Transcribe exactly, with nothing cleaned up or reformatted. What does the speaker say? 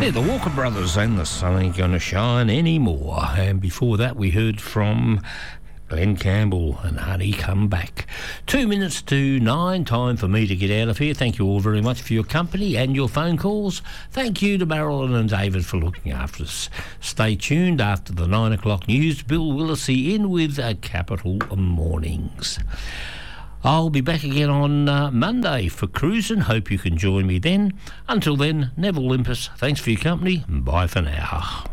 Yeah, the Walker Brothers and The Sun Ain't Gonna Shine Anymore. And before that, we heard from Glenn Campbell and Honey Come Back. Two minutes to nine, time for me to get out of here. Thank you all very much for your company and your phone calls. Thank you to Marilyn and David for looking after us. Stay tuned after the nine o'clock news. Bill Willisey in with uh, Capital Mornings. I'll be back again on uh, Monday for cruising. Hope you can join me then. Until then, Neville Limpus, thanks for your company. Bye for now.